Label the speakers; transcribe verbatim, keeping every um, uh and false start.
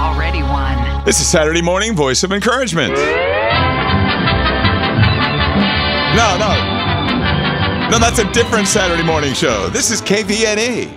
Speaker 1: already won.
Speaker 2: This is Saturday Morning Voice of Encouragement. No, no. No, that's a different Saturday morning show. This is K V N E.